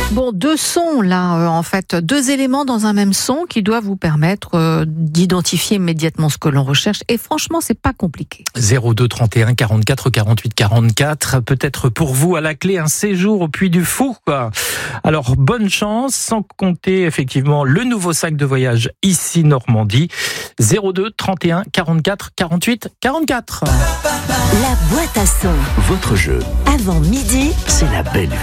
Bon, deux sons là, en fait, deux éléments dans un même son qui doivent vous permettre d'identifier immédiatement ce que l'on recherche. Et franchement, c'est pas compliqué. 02 31 44 48 44. Peut-être pour vous à la clé un séjour au Puy du Fou, quoi. Alors bonne chance, sans compter effectivement le nouveau sac de voyage ici Normandie. 02 31 44 48 44. La boîte à son. Votre jeu, Avant midi. c'est la belle